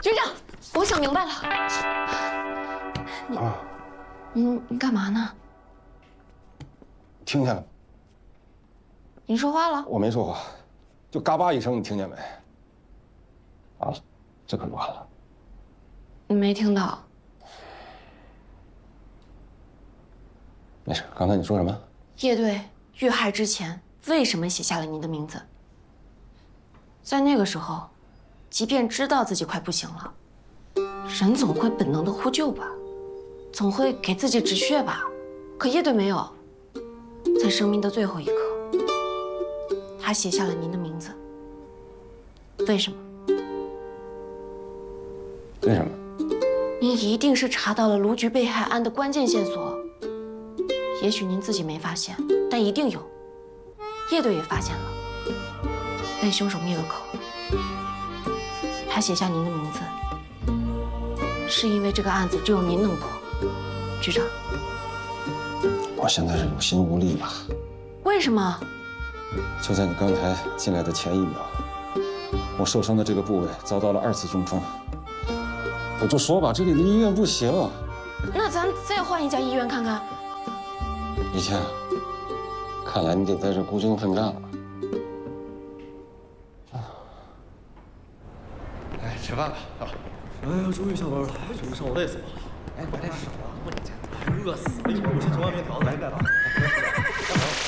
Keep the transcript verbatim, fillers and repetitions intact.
局长，我想明白了。你， 啊， 你你干嘛呢？ 听见了吗？ 你说话了？ 我没说话，就嘎巴一声，你听见没？完了，这可完了。 你没听到？ 没事，刚才你说什么？ 叶队遇害之前为什么写下了您的名字？在那个时候，即便知道自己快不行了，人总会本能的呼救吧，总会给自己止血吧。可叶队没有，在生命的最后一刻，他写下了您的名字。为什么？ 为什么？ 您一定是查到了卢局被害案的关键线索。也许您自己没发现，但一定有。叶队也发现了，被凶手灭了口。他写下您的名字，是因为这个案子只有您能破。局长， 我现在是有心无力了。 为什么？ 就在你刚才进来的前一秒，我受伤的这个部位遭到了二次重创。我就说吧，这里的医院不行。 那咱再换一家医院看看。 以倩，看来你得在这孤军奋战了。 哎，吃饭吧，啊！ 哎呀，终于下班了，这一上午累死我了。 哎，白天吃什么？不理解。 饿死了，一会儿我先盛碗面条子。来，盖吧。加油。